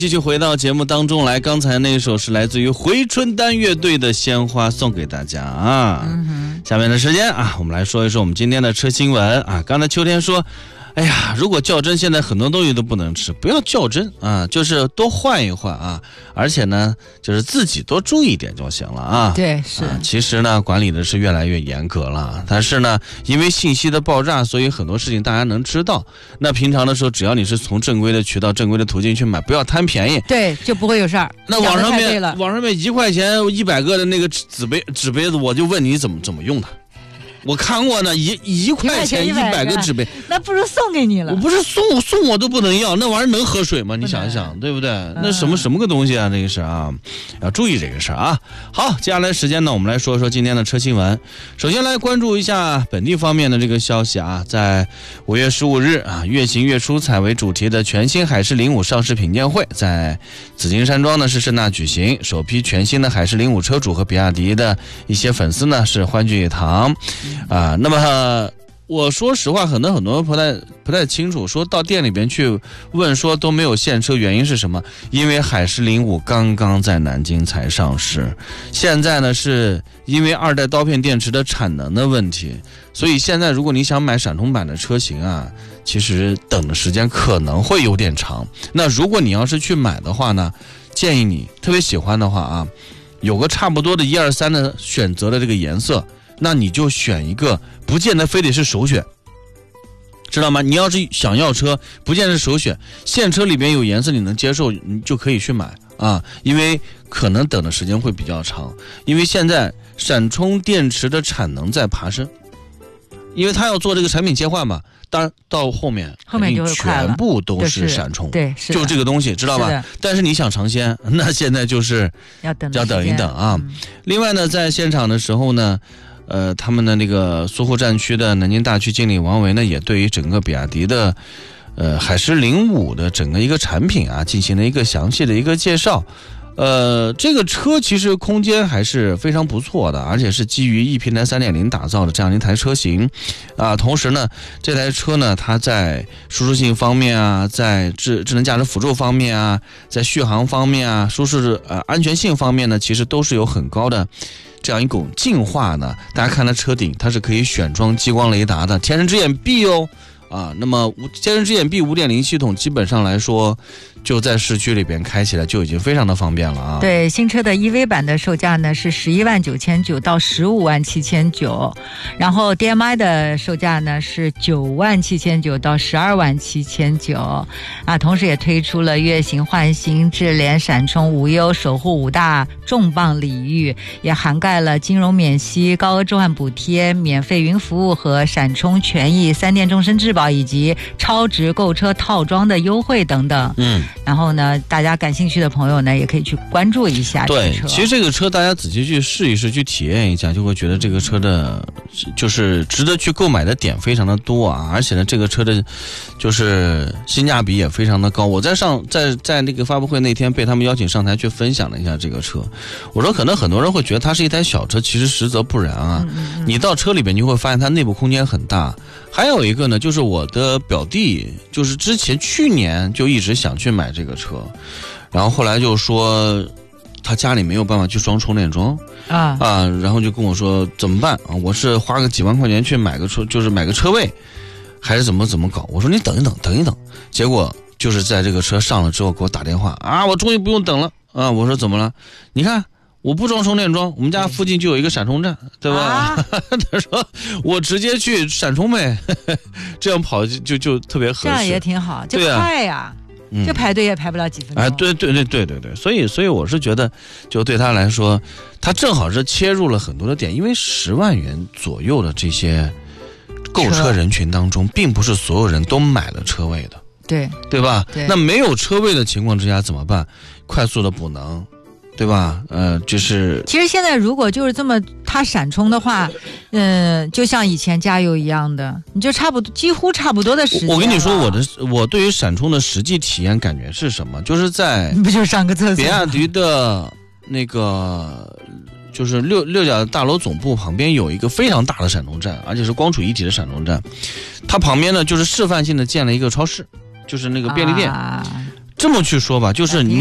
继续回到节目当中来，刚才那一首是来自于回春丹乐队的《鲜花》，送给大家啊。下面的时间啊，我们来说一说我们今天的车新闻啊。刚才秋天说，哎呀，如果较真，现在很多东西都不能吃，不要较真啊，就是多换一换啊，而且呢，就是自己多注意一点就行了啊。 对，是。 其实呢，管理的是越来越严格了，但是呢，因为信息的爆炸，所以很多事情大家能知道。那平常的时候，只要你是从正规的渠道、正规的途径去买，不要贪便宜， 对，就不会有事儿。 那网上面1块钱100个的那个纸杯子，我就问你怎么用它。我看过呢，一块钱100个纸杯， 那不如送给你了。 我不是送我都不能要，那玩意儿能喝水吗？你想一想，对不对？那什么个东西啊？这个是啊，要注意这个事啊。好，接下来时间呢，我们来说说今天的车新闻。首先来关注一下本地方面的这个消息啊，在5月15日啊，越行越出彩为主题的全新海狮05上市品鉴会在紫金山庄呢是盛大举行，首批全新的海狮05车主和比亚迪的一些粉丝呢是欢聚一堂。那么我说实话，很多人不太清楚，说到店里边去问说都没有现车，原因是什么？因为海狮05刚刚在南京才上市，现在呢是因为2代刀片电池的产能的问题，所以现在如果你想买闪充版的车型啊，其实等的时间可能会有点长。那如果你要是去买的话呢，建议你特别喜欢的话啊，有个差不多的1、2、3的选择的这个颜色。那你就选一个，不见得非得是首选，知道吗？你要是想要车，不见得是首选，现车里边有颜色你能接受，你就可以去买啊，因为可能等的时间会比较长，因为现在闪充电池的产能在爬升，因为它要做这个产品切换嘛，当然到后面就会快了， 全部都是闪充， 对， 就这个东西，知道吧？但是你想尝鲜，那现在就是要等一等啊。另外呢，在现场的时候呢。他们的那个苏沪战区的南京大区经理王维呢，也对于整个比亚迪的海狮05的整个一个产品啊，进行了一个详细的一个介绍。这个车其实空间还是非常不错的，而且是基于 E 平台 3.0 打造的这样一台车型啊。同时呢，这台车呢，它在舒适性方面啊，在智能驾驶辅助方面啊，在续航方面啊，舒适安全性方面呢，其实都是有很高的这样一种进化呢。大家看它车顶，它是可以选装激光雷达的，天人之眼 B 哦。那么天人之眼 B 5.0 系统基本上来说就在市区里边开起来就已经非常的方便了啊。 对，新车的 EV 版的售价呢是11.999万到15.799万，然后 DMI 的售价呢是9.799万到12.799万啊。同时也推出了月行换新、智联、闪充、无忧、守护5大重磅礼遇，也涵盖了金融免息、高额置换补贴、免费云服务和闪充权益、3电终身质保以及超值购车套装的优惠等等。然后呢，大家感兴趣的朋友呢，也可以去关注一下这个车。 对，其实这个车大家仔细去试一试，去体验一下，就会觉得这个车的就是值得去购买的点非常的多啊，而且呢，这个车的就是性价比也非常的高。我在那个发布会那天被他们邀请上台去分享了一下这个车，我说可能很多人会觉得它是一台小车，其实实则不然啊。你到车里边你会发现它内部空间很大。还有一个呢，就是我的表弟，就是去年就一直想去买这个车，然后后来就说他家里没有办法去装充电桩然后就跟我说怎么办啊？我是花个几万块钱去买个车，就是买个车位，还是怎么搞？我说你等一等。结果就是在这个车上了之后给我打电话啊，我终于不用等了啊！我说怎么了？你看。我不装充电桩，我们家附近就有一个闪充站，对吧？他说我直接去闪充呗，这样跑就特别合适， 这样也挺好，就快呀，这排队也排不了几分钟。 对，所以我是觉得，就对他来说，他正好是切入了很多的点，因为10万元左右的这些购车人群当中，并不是所有人都买了车位的，对吧？那没有车位的情况之下怎么办？快速的补能。对吧？就是其实现在如果就是这么它闪充的话，就像以前加油一样的，你就几乎差不多的时间。 我跟你说，我对于闪充的实际体验感觉是什么？就是在不就是上个厕所？ 比亚迪的那个就是六甲大楼总部旁边有一个非常大的闪充站，而且是光储一体的闪充站。它旁边呢就是示范性的建了一个超市，就是那个便利店。 这么去说吧，就是你